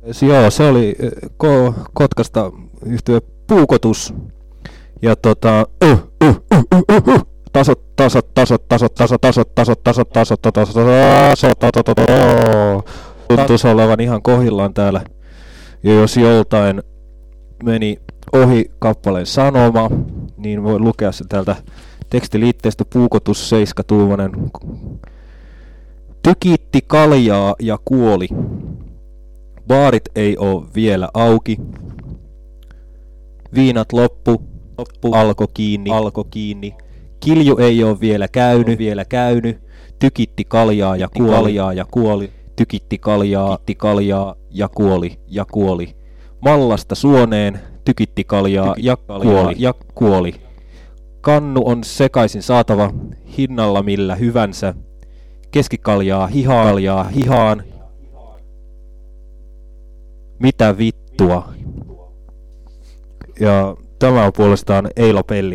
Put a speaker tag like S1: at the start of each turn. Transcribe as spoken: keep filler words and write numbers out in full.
S1: Joo, se oli Ko- Kotkasta yhtye Puukotus. Ja tota... Uh, uh, uh, uh, uh, uh. Tasot, tasot, tasot, tasot, tasot, tasot, tasot, tasot, tasot, tasot, tasot, tasot, tuntuisi olevan ihan kohillaan täällä. Ja jos joltain meni ohi kappaleen sanoma, niin voi lukea se täältä tekstiliitteestä Puukotus seiskatuumainen. Tykitti kaljaa ja kuoli. Baarit ei oo vielä auki. Viinat loppu, loppu, alko kiinni, alko kiinni. Kilju ei oo vielä käynyt, vielä käynyt. Tykitti kaljaa ja kuoli, kaljaa ja kuoli. Tykitti kaljaa, tykitti kaljaa ja kuoli, ja kuoli. Mallasta suoneen, tykitti kaljaa ja kuoli, ja kuoli. Kannu on sekaisin saatava, hinnalla millä hyvänsä. Keskikaljaa hihaan, kaljaa hihaan. Mitä vittua? Ja tämä on puolestaan Eilo Pelli.